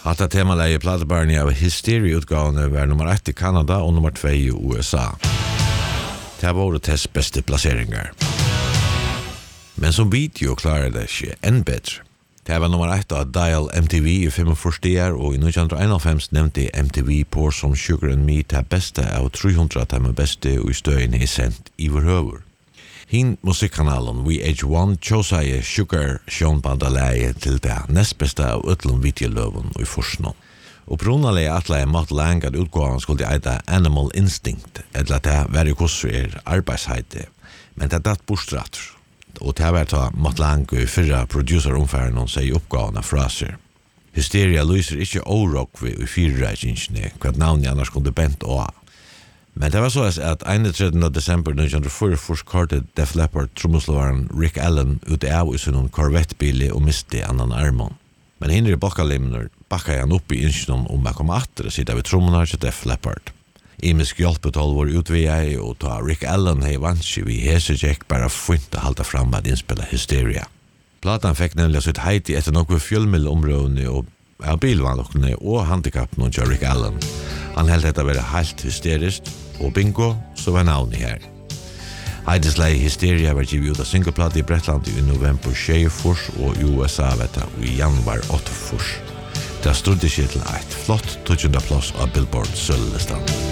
Hatta temaläge platebarni av Hysteria-utgavene var nummer 1 i Kanada og nummer 2 i USA. Det var test bästa placeringar. Men som video klarar det ikke än bättre. Det var nummer 1 av Dial MTV i 45 år, og i 1991 nevnte MTV på som Sugar and Me det beste av 300 av de beste og i støyen er sendt i hverhøver. Hin musikkanalen VH1 tjåseg Sugar sjånbandalæge til det nest beste av utlom videoløven og i forskning. Og prunalega atleie Matt Lang at utgåvan skulle eita Animal Instinct, eller at det var i arbeidsheite, men det datt borstratter. Og det var ta Matt Lang i fyrra produceromfæren og sier oppgavene fra seg. Hysteria lyser ikke årok i fyrreisingene, hva navnet annars kunne bent å ha. Men det var så at 31. desember 1944 kartet Def Leppard trommeslåaren Rick Allen ut av i sin Corvette-bil og miste annan armon. Men hinner i bakkalimner bakka han upp i innsjonen om å komme atter og sitte ved trommene til Def Leppard. Imisk hjelpetål var utvei og ta Rick Allen hei vanskje vi hesejekk bare funnet å halda fram med innspilla Hysteria. Platan fikk nemlig sitt heiti etter nokre fjellmiddelområdene og av bilvanlokkene og handikappene til Rick Allen. Han held dette være helt hysterisk, og bingo, så var navnet her. Heideslei Hysteria var givet ut av singleplate i Bretland i november 24 og i USA i januar 8. Det stod ikke til et flott 20. plass av Billboard sølvlistan.